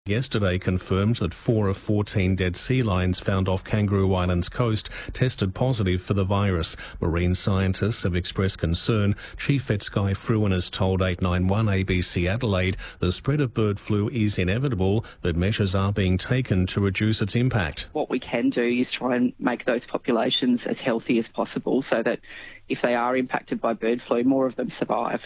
Yesterday confirmed that 4 of 14 dead sea lions found off Kangaroo Island's coast tested positive for the virus. Marine scientists have expressed concern. Chief Vet Skye Fruin has told 891 ABC Adelaide the spread of bird flu is inevitable, but measures are being taken to reduce its impact. What we can do is try and make those populations as healthy as possible so that if they are impacted by bird flu, more of them survive.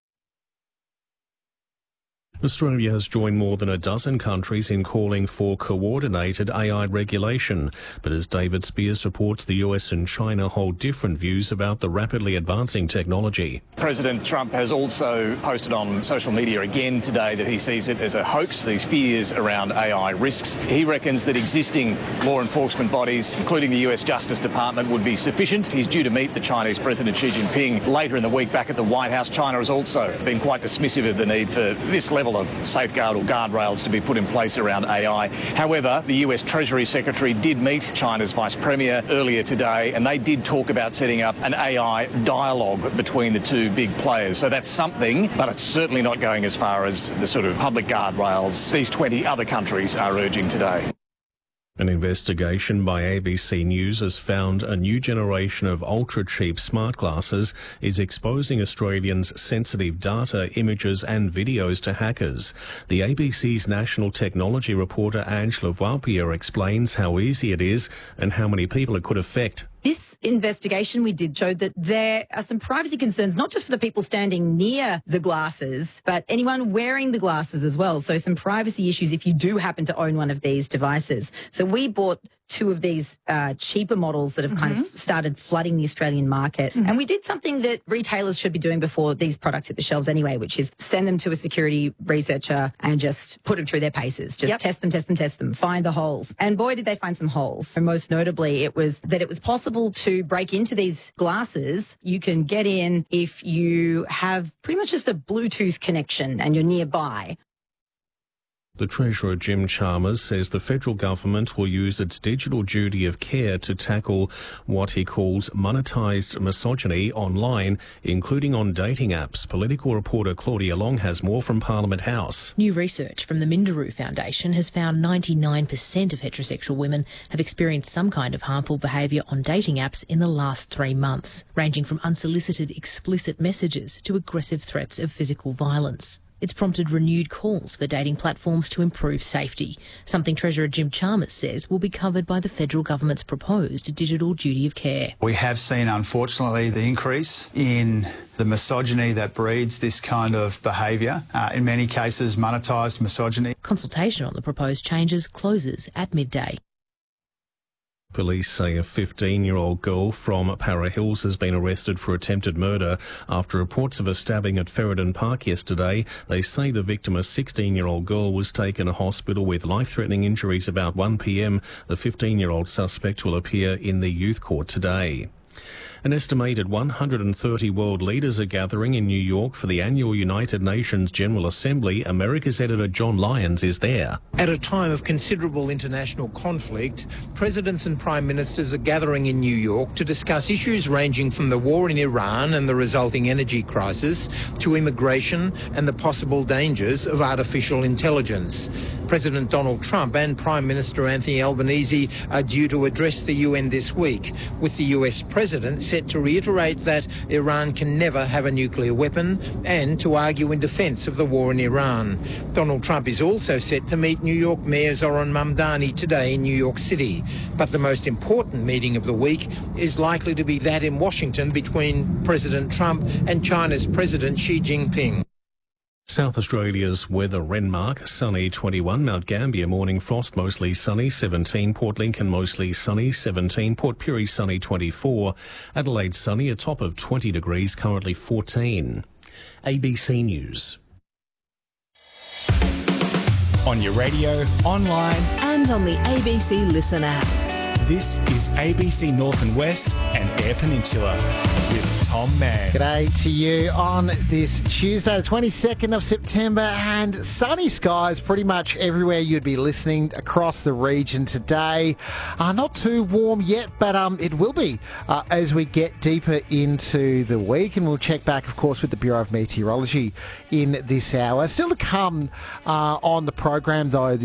Australia has joined more than a dozen countries in calling for coordinated AI regulation. But as David Spears reports, the US and China hold different views about the rapidly advancing technology. President Trump has also posted on social media again today that he sees it as a hoax, these fears around AI risks. He reckons that existing law enforcement bodies, including the US Justice Department, would be sufficient. He's due to meet the Chinese President Xi Jinping later in the week back at the White House. China has also been quite dismissive of the need for this level of safeguard or guardrails to be put in place around AI. However, the US Treasury Secretary did meet China's Vice Premier earlier today, and they did talk about setting up an AI dialogue between the two big players. So that's something, but it's certainly not going as far as the sort of public guardrails these 20 other countries are urging today. An investigation by ABC News has found a new generation of ultra-cheap smart glasses is exposing Australians' sensitive data, images and videos to hackers. The ABC's national technology reporter Angela Valpier explains how easy it is and how many people it could affect. This investigation we did showed that there are some privacy concerns, not just for the people standing near the glasses, but anyone wearing the glasses as well. So some privacy issues if you do happen to own one of these devices. So we bought two of these cheaper models that have kind of started flooding the Australian market. And we did something that retailers should be doing before these products hit the shelves anyway, which is send them to a security researcher and just put them through their paces. Just test them, find the holes. And boy, did they find some holes. And most notably, it was that it was possible to break into these glasses. You can get in if you have pretty much just a Bluetooth connection and you're nearby. The Treasurer, Jim Chalmers, says the federal government will use its digital duty of care to tackle what he calls monetised misogyny online, including on dating apps. Political reporter Claudia Long has more from Parliament House. New research from the Minderoo Foundation has found 99% of heterosexual women have experienced some kind of harmful behaviour on dating apps in the last 3 months, ranging from unsolicited explicit messages to aggressive threats of physical violence. It's prompted renewed calls for dating platforms to improve safety, something Treasurer Jim Chalmers says will be covered by the federal government's proposed digital duty of care. We have seen, unfortunately, the increase in the misogyny that breeds this kind of behaviour, in many cases monetised misogyny. Consultation on the proposed changes closes at midday. Police say a 15-year-old girl from Para Hills has been arrested for attempted murder after reports of a stabbing at Ferryden Park yesterday. They say the victim, a 16-year-old girl, was taken to hospital with life-threatening injuries about 1 p.m. The 15-year-old suspect will appear in the youth court today. An estimated 130 world leaders are gathering in New York for the annual United Nations General Assembly. America's editor John Lyons is there. At a time of considerable international conflict, presidents and prime ministers are gathering in New York to discuss issues ranging from the war in Iran and the resulting energy crisis to immigration and the possible dangers of artificial intelligence. President Donald Trump and Prime Minister Anthony Albanese are due to address the UN this week, with the US president set to reiterate that Iran can never have a nuclear weapon and to argue in defence of the war in Iran. Donald Trump is also set to meet New York Mayor Zohran Mamdani today in New York City. But the most important meeting of the week is likely to be that in Washington between President Trump and China's President Xi Jinping. South Australia's weather: Renmark, sunny 21, Mount Gambier, morning frost, mostly sunny 17, Port Lincoln, mostly sunny 17, Port Pirie, sunny 24, Adelaide, sunny, a top of 20 degrees, currently 14. ABC News. On your radio, online And on the ABC Listen app. This is ABC North and West and Eyre Peninsula with Tom Mann. G'day to you on this Tuesday, the 22nd of September, and sunny skies pretty much everywhere you'd be listening across the region today. Not too warm yet, but it will be as we get deeper into the week, and we'll check back, of course, with the Bureau of Meteorology in this hour. Still to come on the program, though,